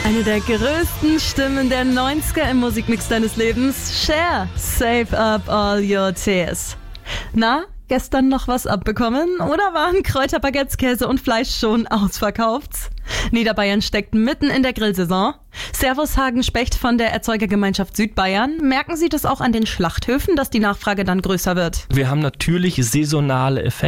Eine der größten Stimmen der 90er im Musikmix deines Lebens. Cher, Save Up All Your Tears. Na, gestern noch was abbekommen? Oder waren Kräuterbaguettes, Käse und Fleisch schon ausverkauft? Niederbayern steckt mitten in der Grillsaison. Servus Hagen Specht von der Erzeugergemeinschaft Südbayern. Merken Sie das auch an den Schlachthöfen, dass die Nachfrage dann größer wird? Wir haben natürlich saisonale Effekte.